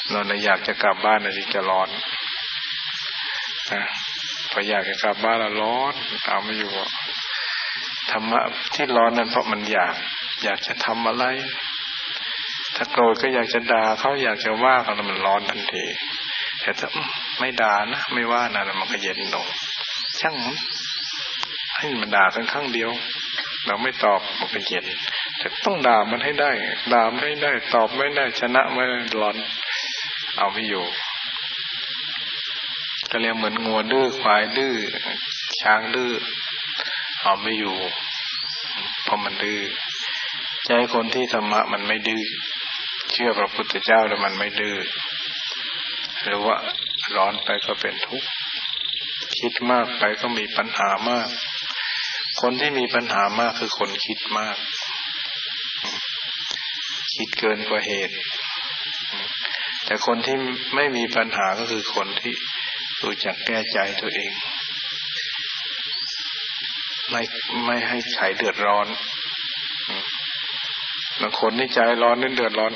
เราอยากจะกลับบ้านนะที่จะร้อนนะพออยากจะกลับบ้านแล้วร้อนเอาไม่อยู่ธรรมะที่ร้อนนั้นเพราะมันอยากจะทำอะไรถ้าโกรธก็อยากจะด่าเขาอยากจะว่าเขาแล้วมันร้อนทันทีแต่ถ้าไม่ด่านะไม่ว่านะมันก็เย็นลงช่างมันให้มันด่าครั้งเดียวเราไม่ตอบมันก็เย็นแต่ต้องด่ามันให้ได้ด่าไม่ได้ตอบไม่ได้ชนะไม่ได้ร้อนเอาไม่อยู่ก็เรียกเหมือนงัวดื้อควายดื้อช้างดื้อเอาไม่อยู่เพราะมันดื้อใจคนที่ธรรมะมันไม่ดื้อเชื่อพระพุทธเจ้าแล้วมันไม่ดื้อหรือว่าร้อนไปก็เป็นทุกข์คิดมากไปก็มีปัญหามากคนที่มีปัญหามากคือคนคิดมากคิดเกินกว่าเหตุแต่คนที่ไม่มีปัญหาก็คือคนที่รู้จักแก้ใจตัวเองไม่ให้ใครเดือดร้อนบางคนนี่ใจร้อนนี่เดือดร้อน